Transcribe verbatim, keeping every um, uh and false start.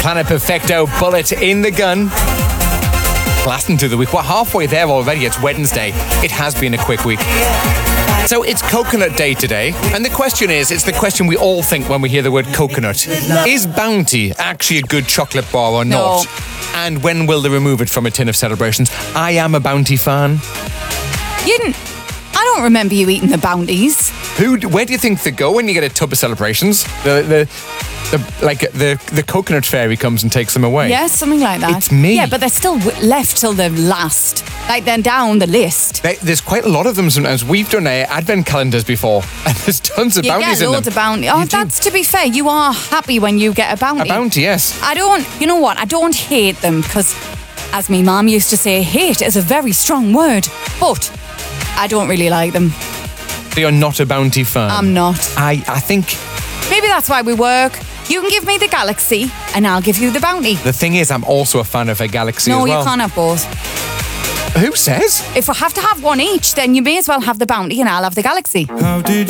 Planet Perfecto, Bullet in the Gun. Lasting through the week. We're halfway there already. It's Wednesday. It has been a quick week. So it's Coconut Day today, and the question is, it's the question we all think when we hear the word coconut. Is Bounty actually a good chocolate bar or not? No. And when will they remove it from a tin of celebrations? I am a Bounty fan. You didn't, I don't remember you eating the Bounties. Who? Where do you think they go when you get a tub of celebrations? The the, the like the the coconut fairy comes and takes them away. Yeah, something like that. It's me. Yeah, but they're still w- left till the last. Like, they're down the list. They, there's quite a lot of them sometimes. We've done uh, advent calendars before, and there's tons of You bounties get in them. loads of bounties. Oh, You do. that's, to be fair, you are happy when you get a bounty. A bounty, yes. I don't, you know what, I don't hate them because, as me mum used to say, hate is a very strong word. But I don't really like them. So you're not a bounty fan? I'm not. I, I think Maybe that's why we work. You can give me the Galaxy and I'll give you the bounty. the thing is, I'm also a fan of a Galaxy No, as well. you can't have both. Who says? If we have to have one each, then you may as well have the bounty and I'll have the Galaxy. How did